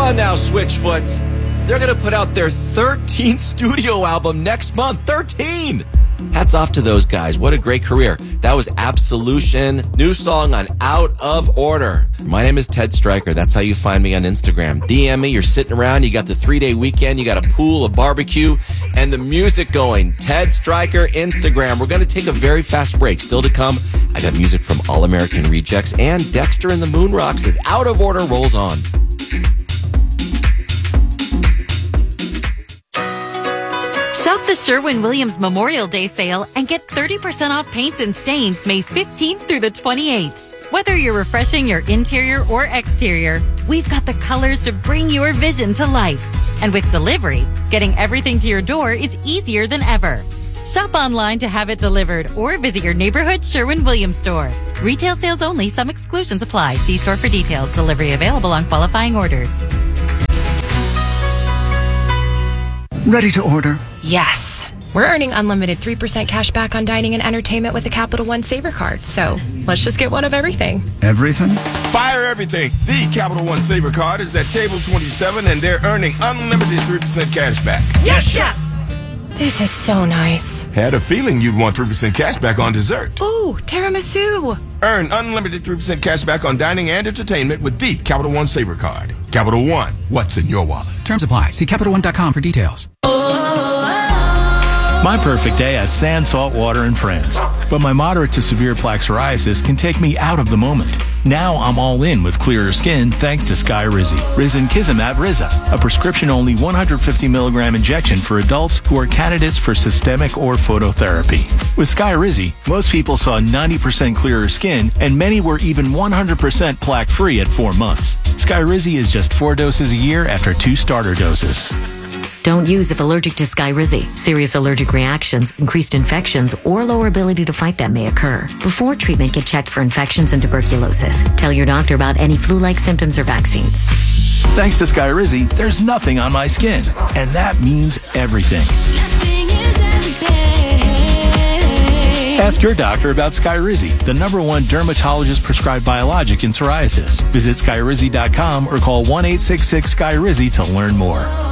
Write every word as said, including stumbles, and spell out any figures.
on now, Switchfoot. They're going to put out their thirteenth studio album next month. thirteen! Hats off to those guys. What a great career. That was Absolution. New song on Out of Order. My name is Ted Stryker. That's how you find me on Instagram. D M me. You're sitting around. You got the three-day weekend. You got a pool, a barbecue, and the music going. Ted Stryker, Instagram. We're going to take a very fast break. Still to come, I got music from All American Rejects and Dexter and the Moonrocks as Out of Order rolls on. Shop the Sherwin-Williams Memorial Day sale and get thirty percent off paints and stains May fifteenth through the twenty-eighth. Whether you're refreshing your interior or exterior, we've got the colors to bring your vision to life. And with delivery, getting everything to your door is easier than ever. Shop online to have it delivered or visit your neighborhood Sherwin-Williams store. Retail sales only. Some exclusions apply. See store for details. Delivery available on qualifying orders. Ready to order? Yes. We're earning unlimited three percent cash back on dining and entertainment with the Capital One Saver card. So let's just get one of everything. Everything? Fire everything. The Capital One Saver card is at table twenty-seven and they're earning unlimited three percent cash back. Yes, Chef! This is so nice. Had a feeling you'd want three percent cash back on dessert. Ooh, tiramisu. Earn unlimited three percent cash back on dining and entertainment with the Capital One Saver card. Capital One, what's in your wallet? Terms apply. See Capital One dot com for details. My perfect day has sand, salt water, and friends. But my moderate to severe plaque psoriasis can take me out of the moment. Now I'm all in with clearer skin thanks to Skyrizi. Risankizumab Riza, a prescription-only one hundred fifty milligram injection for adults who are candidates for systemic or phototherapy. With Skyrizi, most people saw ninety percent clearer skin, and many were even one hundred percent plaque-free at four months. Skyrizi is just four doses a year after two starter doses. Don't use if allergic to Skyrizi. Serious allergic reactions, increased infections, or lower ability to fight them may occur. Before treatment, get checked for infections and tuberculosis. Tell your doctor about any flu-like symptoms or vaccines. Thanks to Skyrizi, there's nothing on my skin. And that means everything. Nothing is everything. Ask your doctor about Skyrizi, the number one dermatologist-prescribed biologic in psoriasis. Visit Skyrizi dot com or call one eight six six Skyrizi to learn more.